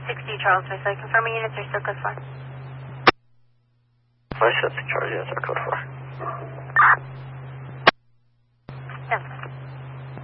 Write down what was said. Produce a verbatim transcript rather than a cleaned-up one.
sixty Charles Way, confirming units are still code four. five six Charles, units are code four.